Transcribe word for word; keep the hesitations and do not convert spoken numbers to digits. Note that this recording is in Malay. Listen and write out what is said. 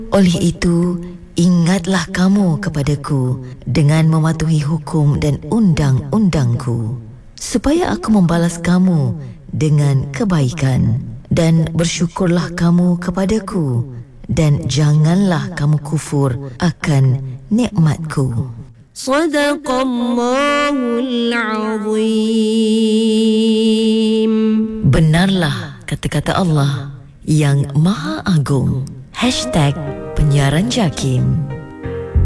Oleh itu, ingatlah kamu kepadaku dengan mematuhi hukum dan undang-undangku, supaya aku membalas kamu dengan kebaikan. Dan bersyukurlah kamu kepadaku, dan janganlah kamu kufur akan nikmatku. Sadaqallahul Azim. Benarlah kata-kata Allah yang Maha Agung. Hashtag Penyiaran Jakim.